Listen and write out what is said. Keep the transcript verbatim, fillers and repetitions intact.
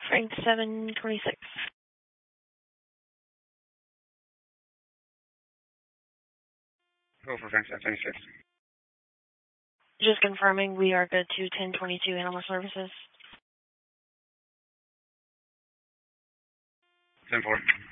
Frank seven twenty-six. Go for Frank seven twenty-six. Just confirming we are good to ten twenty-two Animal Services. ten four.